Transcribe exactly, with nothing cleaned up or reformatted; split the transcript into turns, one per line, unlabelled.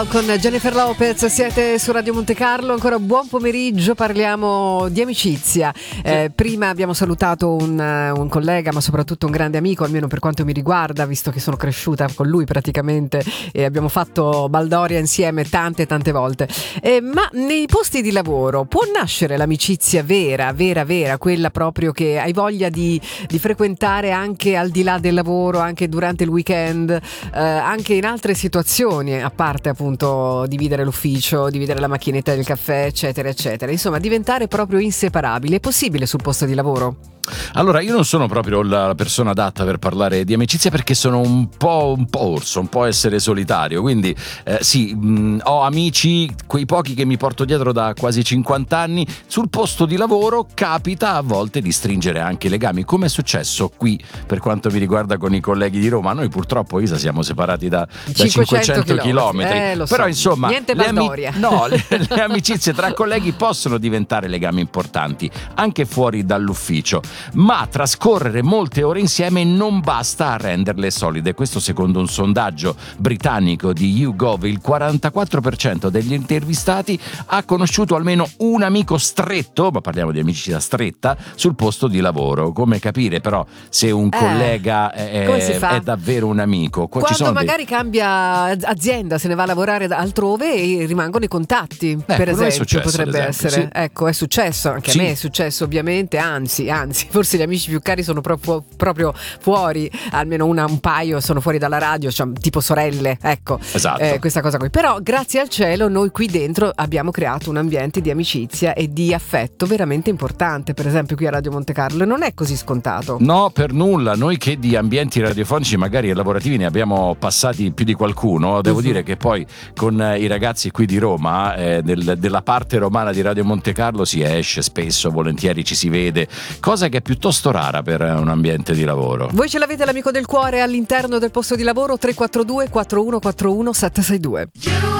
Con Jennifer Lopez siete su Radio Monte Carlo, ancora buon pomeriggio, parliamo di amicizia. Eh, prima abbiamo salutato un, un collega, ma soprattutto un grande amico, almeno per quanto mi riguarda, visto che sono cresciuta con lui praticamente e abbiamo fatto baldoria insieme tante tante volte. Eh, ma nei posti di lavoro può nascere l'amicizia vera, vera, vera, quella proprio che hai voglia di, di frequentare anche al di là del lavoro, anche durante il weekend, eh, anche in altre situazioni, a parte appunto dividere l'ufficio, dividere la macchinetta del caffè, eccetera eccetera, insomma diventare proprio inseparabili. È possibile sul posto di lavoro?
Allora, io non sono proprio la persona adatta per parlare di amicizia, perché sono un po' un po' orso, un po' essere solitario, quindi eh, sì, mh, ho amici, quei pochi che mi porto dietro da quasi cinquanta anni. Sul posto di lavoro capita a volte di stringere anche legami, come è successo qui per quanto mi riguarda con i colleghi di Roma. Noi purtroppo, Isa, siamo separati da, da cinquecento chilometri,
eh, lo
però
so.
insomma
niente
le, ami- no, le, le amicizie tra colleghi possono diventare legami importanti anche fuori dall'ufficio, ma trascorrere molte ore insieme non basta a renderle solide. Questo secondo un sondaggio britannico di YouGov. Il quarantaquattro per cento degli intervistati ha conosciuto almeno un amico stretto, ma parliamo di amicizia stretta, sul posto di lavoro. Come capire però se un
eh,
collega è, è davvero un amico? Qua
Quando
ci sono
magari
dei...
cambia azienda, se ne va a lavorare altrove e rimangono i contatti,
ecco,
per esempio,
successo,
potrebbe
esempio,
essere.
sì.
Ecco, è successo, anche
sì.
a me è successo ovviamente, anzi, anzi, forse gli amici più cari sono proprio, proprio fuori, almeno una, un paio sono fuori dalla radio, cioè, tipo sorelle, ecco,
esatto.
eh, questa cosa qui. Però grazie al cielo noi qui dentro abbiamo creato un ambiente di amicizia e di affetto veramente importante, per esempio qui a Radio Monte Carlo, e non è così scontato.
No, per nulla. Noi che di ambienti radiofonici magari e lavorativi ne abbiamo passati più di qualcuno, devo uh-huh. dire che poi con i ragazzi qui di Roma, eh, del, della parte romana di Radio Monte Carlo, si esce spesso, volentieri ci si vede, cosa che è piuttosto rara per un ambiente di lavoro.
Voi ce l'avete l'amico del cuore all'interno del posto di lavoro? Tre quattro due quattro uno quattro uno sette sei due.